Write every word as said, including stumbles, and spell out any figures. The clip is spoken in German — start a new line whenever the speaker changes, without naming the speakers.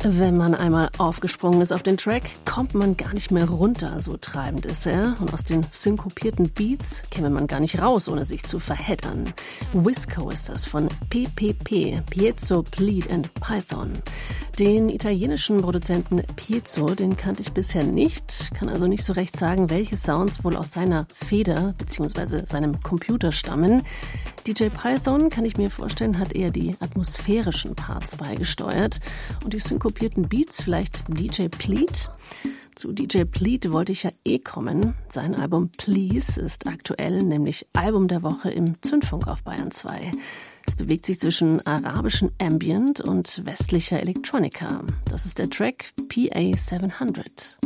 Wenn man einmal aufgesprungen ist auf den Track, kommt man gar nicht mehr runter, so treibend ist er. Und aus den synkopierten Beats käme man gar nicht raus, ohne sich zu verheddern. Wisco ist das von P P P, Piezo, Pleat and Python. Den italienischen Produzenten Piezo, den kannte ich bisher nicht, kann also nicht so recht sagen, welche Sounds wohl aus seiner Feder bzw. seinem Computer stammen. D J Python, kann ich mir vorstellen, hat eher die atmosphärischen Parts beigesteuert. Und die synkopierten Beats vielleicht D J Pleat? Zu D J Pleat wollte ich ja eh kommen. Sein Album Please ist aktuell, nämlich Album der Woche im Zündfunk auf Bayern zwei. Es bewegt sich zwischen arabischem Ambient und westlicher Electronica. Das ist der Track P A siebenhundert.